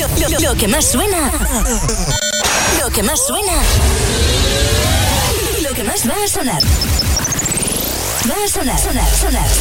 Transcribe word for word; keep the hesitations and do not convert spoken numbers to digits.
Lo, lo, lo que más suena. Lo que más suena. Lo que más va a sonar. Va a sonar, sonar, sonar,